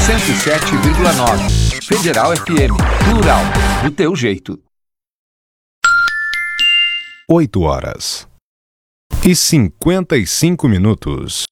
107,9. Federal FM, plural, do teu jeito. 8 horas e 55 minutos.